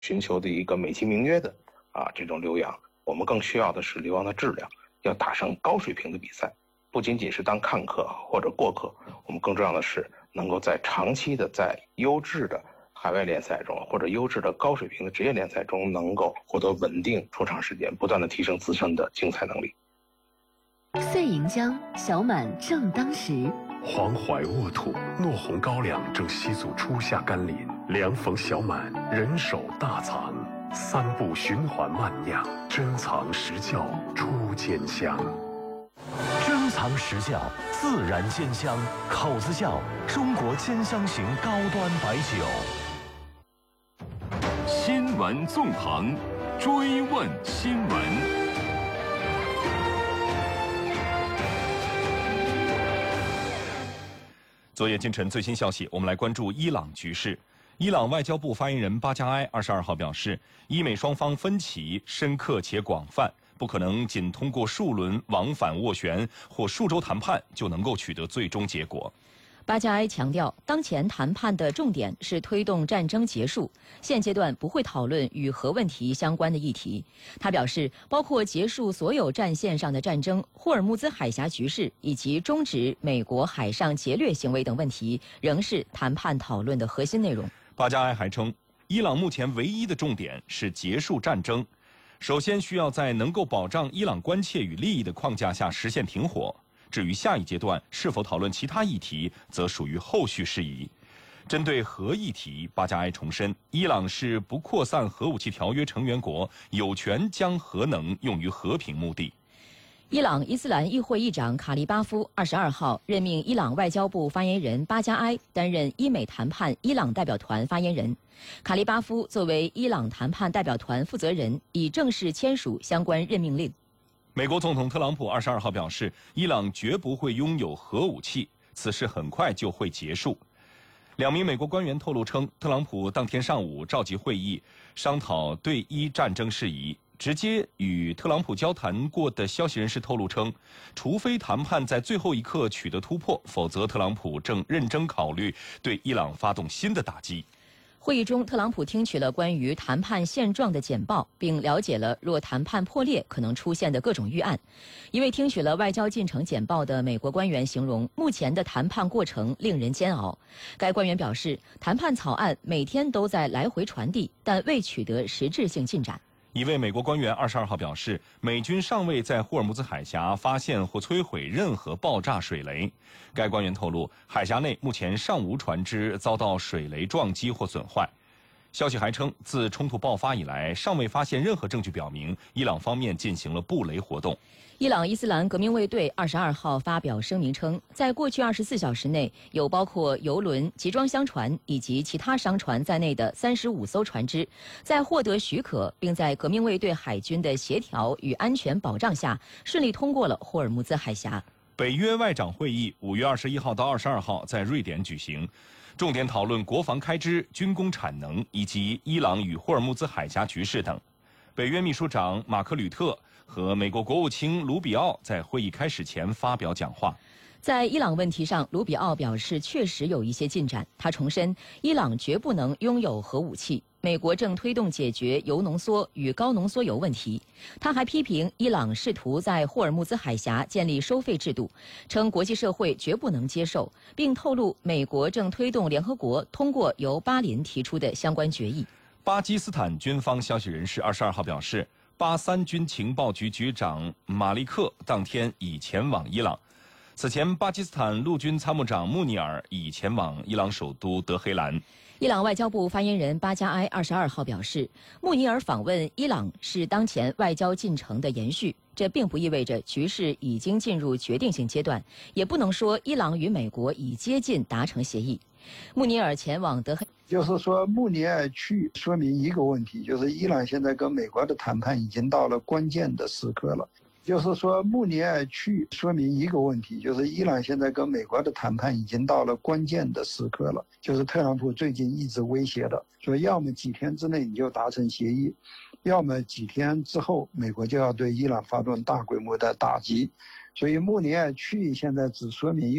寻求的一个美其名曰的这种留洋。我们更需要的是留洋的质量，要打上高水平的比赛，不仅仅是当看客或者过客，我们更重要的是能够在长期的在优质的海外联赛中或者优质的高水平的职业联赛中能够获得稳定出场时间，不断的提升自身的竞赛能力。 岁迎江，小满正当时。 黄淮沃土，糯红高粱正吸足初夏甘霖。凉逢小满，人手大藏，3步循环慢酿，珍藏实窖出坚香。 珍藏实窖，自然坚香。口子窖，中国坚香型高端白酒。 新闻纵横，追问新闻。 昨夜今晨最新消息，我们来关注伊朗局势。伊朗外交部发言人巴加埃22号表示，伊美双方分歧深刻且广泛，不可能仅通过数轮往返斡旋或数周谈判就能够取得最终结果。 巴加埃强调，当前谈判的重点是推动战争结束，现阶段不会讨论与核问题相关的议题。他表示，包括结束所有战线上的战争、霍尔木兹海峡局势以及终止美国海上劫掠行为等问题，仍是谈判讨论的核心内容。 巴加埃还称，伊朗目前唯一的重点是结束战争，首先需要在能够保障伊朗关切与利益的框架下实现停火。至于下一阶段是否讨论其他议题，则属于后续事宜。针对核议题，巴加埃重申，伊朗是不扩散核武器条约成员国，有权将核能用于和平目的。 伊朗伊斯兰议会议长卡利巴夫22号任命伊朗外交部发言人巴加埃担任伊美谈判伊朗代表团发言人。卡利巴夫作为伊朗谈判代表团负责人，已正式签署相关任命令。 美国总统特朗普22号表示，伊朗绝不会拥有核武器，此事很快就会结束。2名美国官员透露称，特朗普当天上午召集会议，商讨对伊战争事宜。直接与特朗普交谈过的消息人士透露称，除非谈判在最后一刻取得突破，否则特朗普正认真考虑对伊朗发动新的打击。 会议中，特朗普听取了关于谈判现状的简报，并了解了若谈判破裂可能出现的各种预案。一位听取了外交进程简报的美国官员形容，目前的谈判过程令人煎熬。该官员表示，谈判草案每天都在来回传递，但未取得实质性进展。 一位美国官员22号表示，美军尚未在霍尔木兹海峡发现或摧毁任何爆炸水雷。该官员透露，海峡内目前尚无船只遭到水雷撞击或损坏。消息还称，自冲突爆发以来，尚未发现任何证据表明伊朗方面进行了布雷活动。 伊朗伊斯兰革命卫队22号发表声明称，在过去24小时内，有包括油轮、集装箱船以及其他商船在内的35艘船只，在获得许可并在革命卫队海军的协调与安全保障下，顺利通过了霍尔木兹海峡。 北约外长会议5月21号到22号在瑞典举行，重点讨论国防开支、军工产能以及伊朗与霍尔木兹海峡局势等。北约秘书长马克吕特和美国国务卿卢比奥在会议开始前发表讲话。 在伊朗问题上，卢比奥表示确实有一些进展。他重申，伊朗绝不能拥有核武器。美国正推动解决铀浓缩与高浓缩铀问题。他还批评伊朗试图在霍尔木兹海峡建立收费制度，称国际社会绝不能接受，并透露美国正推动联合国通过由巴林提出的相关决议。 巴基斯坦军方消息人士22号表示，巴三军情报局局长马利克当天已前往伊朗。此前，巴基斯坦陆军参谋长穆尼尔已前往伊朗首都德黑兰。 伊朗外交部发言人巴加埃22号表示，穆尼尔访问伊朗是当前外交进程的延续，这并不意味着局势已经进入决定性阶段，也不能说伊朗与美国已接近达成协议。穆尼尔前往德黑， 就是说穆尼尔去说明一个问题，就是伊朗现在跟美国的谈判已经到了关键的时刻了。就是说穆尼尔去说明一个问题，就是伊朗现在跟美国的谈判已经到了关键的时刻了。就是特朗普最近一直威胁的，说要么几天之内你就达成协议，要么几天之后美国就要对伊朗发动大规模的打击。所以穆尼尔去现在只说明